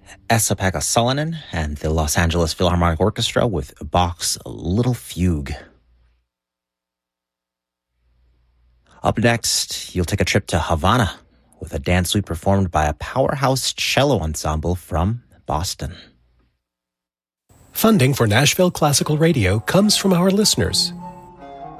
Esa-Pekka Salonen and the Los Angeles Philharmonic Orchestra with Bach's Little Fugue. Up next, you'll take a trip to Havana with a dance suite performed by a powerhouse cello ensemble from Boston. Funding for Nashville Classical Radio comes from our listeners.